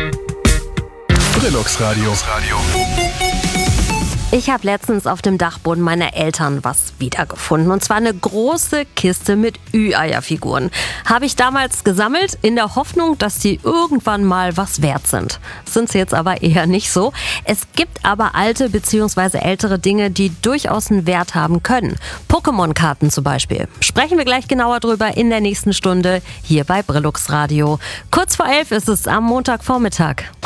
Brillux Radio. Ich habe letztens auf dem Dachboden meiner Eltern was wiedergefunden. Und zwar eine große Kiste mit Ü-Eier-Figuren. Habe ich damals gesammelt, in der Hoffnung, dass die irgendwann mal was wert sind. Sind sie jetzt aber eher nicht so. Es gibt aber alte bzw. ältere Dinge, die durchaus einen Wert haben können. Pokémon-Karten zum Beispiel. Sprechen wir gleich genauer drüber in der nächsten Stunde hier bei Brillux Radio. Kurz vor 11 ist es am Montagvormittag.